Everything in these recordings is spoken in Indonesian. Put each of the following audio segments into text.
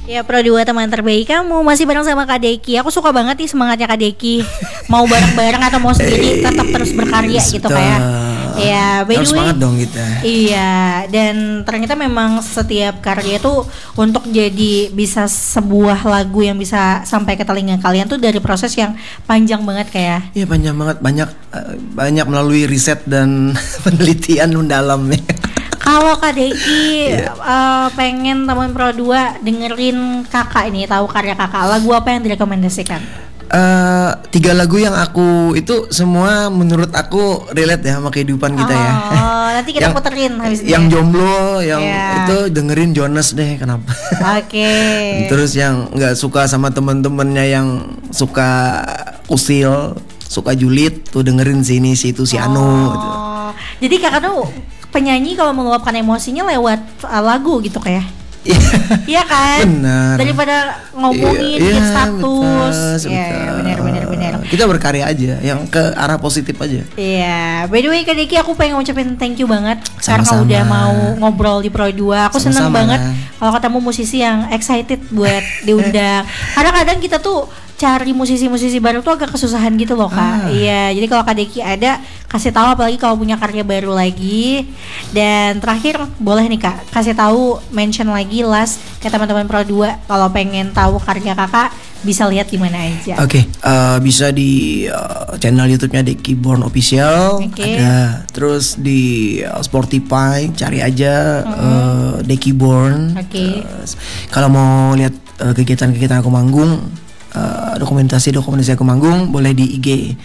Ya Pro 2 teman terbaik kamu masih bareng sama Kak Deki. Aku suka banget nih semangatnya Kak Deki. Mau bareng-bareng atau mau sendiri tetap terus berkarya gitu kayak. Ya, by the way. Semangat dong kita. Iya, dan ternyata memang setiap karya itu untuk jadi bisa sebuah lagu yang bisa sampai ke telinga kalian tuh dari proses yang panjang banget kayak. Iya panjang banget, banyak melalui riset dan penelitian mendalam ya. Kalau Kak Deki pengen teman Pro 2 dengerin kakak ini, tahu karya kakak, lagu apa yang direkomendasikan? 3 lagu yang aku itu semua menurut aku relate ya sama kehidupan kita ya. Oh, nanti kita puterin habis ini. Yang jomblo, yang itu dengerin Jonas deh, kenapa? Oke. Terus yang nggak suka sama teman-temannya yang suka usil, suka julid, tuh dengerin sini situ si Anu. Gitu. Jadi kakak tuh penyanyi kalau meluapkan emosinya lewat lagu gitu kayak. Iya kan? Benar. Daripada ngomongin status. Iya, benar. Kita berkarya aja, yang ke arah positif aja. Iya. By the way Kak Deki, aku pengen ngucapin thank you banget Sama-sama. karena udah mau ngobrol di Pro 2. Aku seneng Sama-sama. banget kalau ketemu musisi yang excited buat diundang. Kadang-kadang kita tuh cari musisi-musisi baru tuh agak kesusahan gitu loh Kak. Iya, jadi kalau Kak Deki ada, kasih tahu apalagi kalau punya karya baru lagi. Dan terakhir boleh nih Kak, kasih tahu mention lagi last ke teman-teman Pro 2 kalau pengen tahu karya Kakak bisa lihat di mana aja. Oke, bisa di channel YouTube-nya Deki Born Official. Ada. Terus di Spotify cari aja Deki Born. Kalau mau lihat kegiatan-kegiatan aku manggung, dokumentasi aku manggung boleh di IG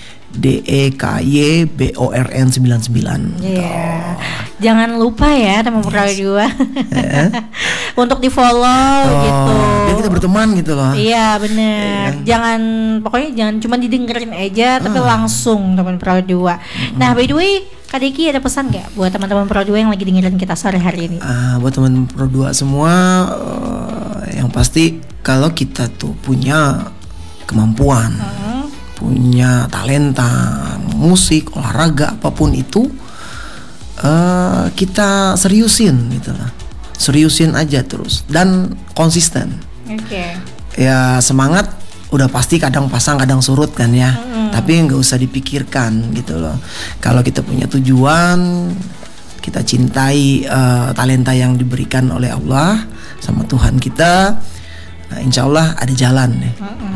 DEKYBORN 99. Iya. Jangan lupa ya teman Pro 2 untuk di follow gitu. Biar kita berteman gitu loh. Iya bener. Pokoknya jangan cuma didengerin aja tapi langsung teman Pro 2. Nah by the way Kak Deki ada pesan gak buat teman-teman Pro 2 yang lagi dengerin kita sore hari ini? Buat teman Pro 2 semua, yang pasti kalau kita tuh punya kemampuan, punya talenta, musik, olahraga, apapun itu, kita seriusin gitu lah. Seriusin aja terus dan konsisten. Ya semangat udah pasti kadang pasang kadang surut kan ya. Tapi nggak usah dipikirkan gitu loh. Kalau kita punya tujuan, kita cintai talenta yang diberikan oleh Allah sama Tuhan kita, nah, insya Allah ada jalan nih.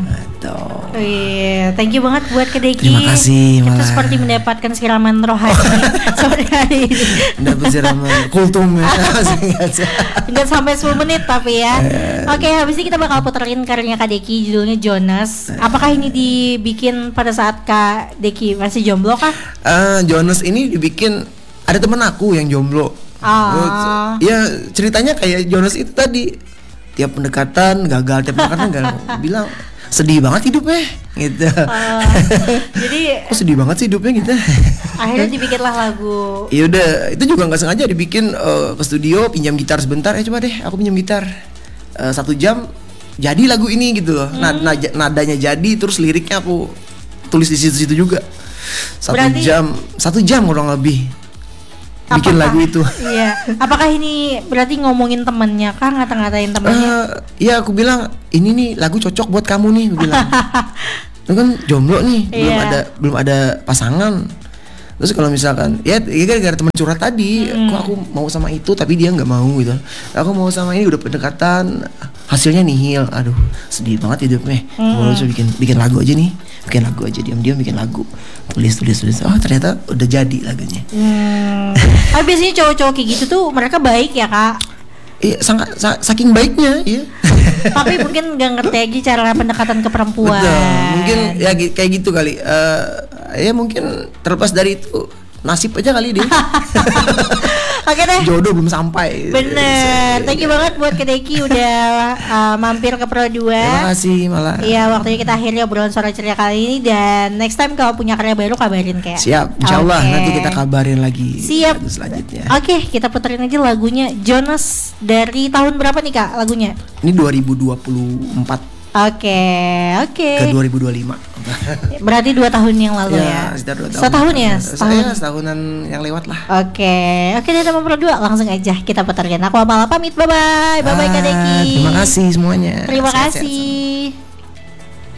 Thank you banget buat Kak Deki. Terima kasih. Kita seperti mendapatkan siraman rohani sore hari ini. Dapat siraman kultum ya. Enggak sampai 10 menit tapi ya. Oke, habis ini kita bakal puterin karyanya Kak Deki, judulnya Jonas. Apakah ini dibikin pada saat Kak Deki masih jomblo kah? Jonas ini dibikin ada temen aku yang jomblo. Ya ceritanya kayak Jonas itu tadi. Tiap pendekatan gagal, bilang sedih banget hidupnya gitu. Jadi kok sedih banget sih hidupnya gitu. Akhirnya dibikinlah lagu. Ya udah, itu juga nggak sengaja dibikin ke studio, pinjam gitar sebentar. Coba deh aku pinjam gitar 1 jam jadi lagu ini gitu loh. Nadanya jadi, terus liriknya aku tulis di situ juga. 1 jam kurang lebih bikin lagu itu. Iya. Apakah ini berarti ngomongin temennya kah, ngata-ngatain temennya? Iya, aku bilang ini nih lagu cocok buat kamu nih, aku bilang. Lu kan jomblo nih, belum ada pasangan. Terus kalau misalkan ya gara-gara teman curhat tadi, kok aku mau sama itu tapi dia nggak mau gitu. Aku mau sama ini udah pendekatan, hasilnya nihil. Aduh, sedih banget hidupnya. Mau bikin lagu aja nih. Bikin lagu aja, diam-diam bikin lagu. Tulis. Oh, ternyata udah jadi lagunya. Biasanya cowok-cowok kayak gitu tuh mereka baik ya, Kak? Iya, saking baiknya, iya. Tapi mungkin nggak ngerti lagi cara pendekatan ke perempuan. Betul. Mungkin ya kayak gitu kali. Ya mungkin terlepas dari itu nasib aja kali dia. Oke deh. Jodoh belum sampai. Bener. Thank you banget buat Kak Deki udah mampir ke Pro 2. Terima kasih malah. Iya, waktunya kita akhiri obrolan sore ceria kali ini. Dan next time kalau punya karya baru kabarin kayak. Siap, insyaallah nanti kita kabarin lagi. Siap. Selanjutnya. Oke, kita puterin aja lagunya Jonas. Dari tahun berapa nih Kak lagunya? Ini 2024. Oke. Ke 2025. Berarti 2 tahun yang lalu ya. Sekitar 2 tahun. Setahun ya? Setahunan yang lewat lah. Oke, dari nomor 2 langsung aja kita putarkan. Aku Amala pamit, bye bye Kak Deki. Terima kasih semuanya. Terima Sehat-sehat kasih.